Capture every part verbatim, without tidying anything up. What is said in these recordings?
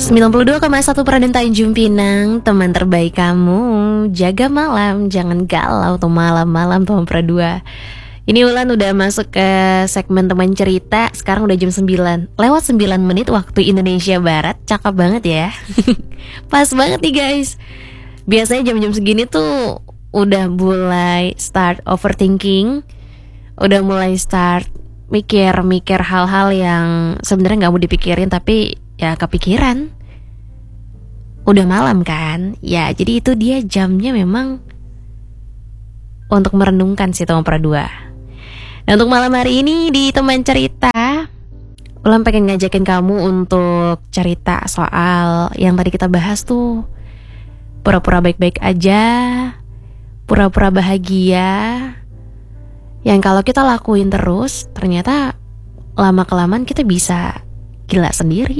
sembilan puluh dua koma satu Peradan Tanjung Pinang, teman terbaik kamu. Jaga malam, jangan galau tuh malam-malam teman Pra dua. Ini Ulan udah masuk ke segmen teman cerita. Sekarang udah jam sembilan lewat sembilan menit waktu Indonesia Barat. Cakep banget ya. Pas banget nih guys. Biasanya jam-jam segini tuh udah mulai start overthinking, udah mulai start mikir-mikir hal-hal yang sebenarnya nggak mau dipikirin tapi ya kepikiran. Udah malam kan? Ya jadi itu dia jamnya memang untuk merenungkan sih teman Pra dua. Nah untuk malam hari ini di teman cerita, Ulan pengen ngajakin kamu untuk cerita soal yang tadi kita bahas tuh. Pura-pura baik-baik aja, pura-pura bahagia, yang kalau kita lakuin terus ternyata lama-kelamaan kita bisa gila sendiri.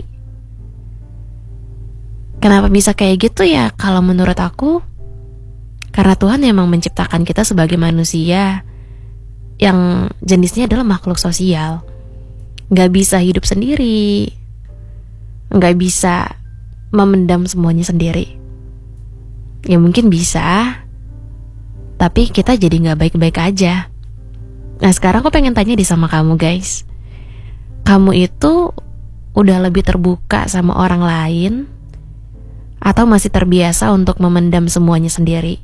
Kenapa bisa kayak gitu ya? Kalau menurut aku, karena Tuhan memang menciptakan kita sebagai manusia yang jenisnya adalah makhluk sosial. Gak bisa hidup sendiri, gak bisa memendam semuanya sendiri. Ya mungkin bisa, tapi kita jadi gak baik-baik aja. Nah sekarang aku pengen tanya di sama kamu guys, kamu itu udah lebih terbuka sama orang lain atau masih terbiasa untuk memendam semuanya sendiri?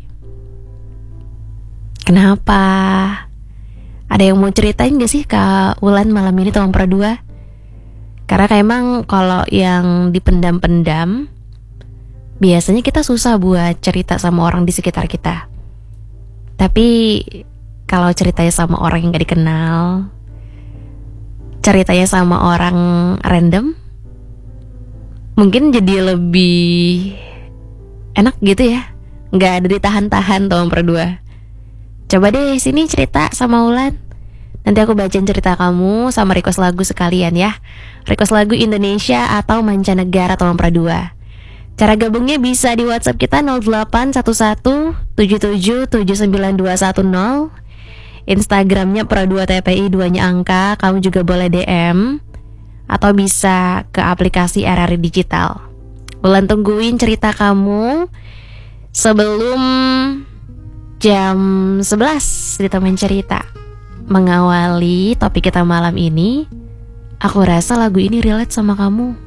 Kenapa? Ada yang mau ceritain gak sih Kak Ulan malam ini teman Pra dua? Karena kayak emang kalau yang dipendam-pendam, biasanya kita susah buat cerita sama orang di sekitar kita. Tapi kalau ceritanya sama orang yang gak dikenal, ceritanya sama orang random, mungkin jadi lebih enak gitu ya. Gak ada ditahan-tahan teman Pra dua. Coba deh sini cerita sama Ulan. Nanti aku bacain cerita kamu sama request lagu sekalian ya. Request lagu Indonesia atau mancanegara teman Pra dua. Cara gabungnya bisa di WhatsApp kita nol delapan satu satu tujuh tujuh tujuh sembilan dua satu nol. Instagramnya Pra dua T P I duanya angka. Kamu juga boleh D M atau bisa ke aplikasi R R I Digital. Ulan tungguin cerita kamu sebelum jam sebelas di teman cerita. Mengawali topik kita malam ini, aku rasa lagu ini relate sama kamu.